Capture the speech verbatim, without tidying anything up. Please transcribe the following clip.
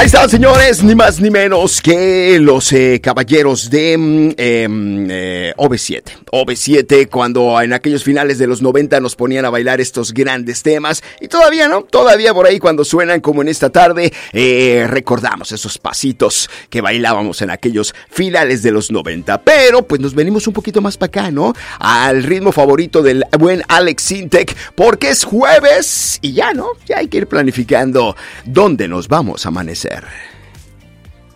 Ahí están, señores, ni más ni menos que los eh, caballeros de eh, eh, O V siete. O V siete, cuando en aquellos finales de los noventa nos ponían a bailar estos grandes temas. Y todavía, ¿no? Todavía por ahí cuando suenan como en esta tarde, eh, recordamos esos pasitos que bailábamos en aquellos finales de los noventa. Pero pues nos venimos un poquito más para acá, ¿no? Al ritmo favorito del buen Alex Sintek, porque es jueves y ya, ¿no? Ya hay que ir planificando dónde nos vamos a amanecer.